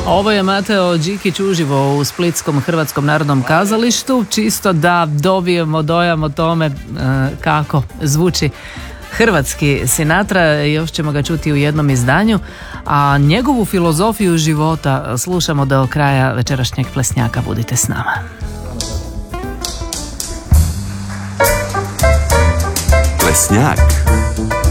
Ovo je Mateo Đikić uživo u Splitskom Hrvatskom narodnom kazalištu, čisto da dobijemo dojam o tome kako zvuči hrvatski Sinatra. Još ćemo ga čuti u jednom izdanju, a njegovu filozofiju života slušamo do kraja večerašnjeg Plesnjaka. Budite s nama. Plesnjak.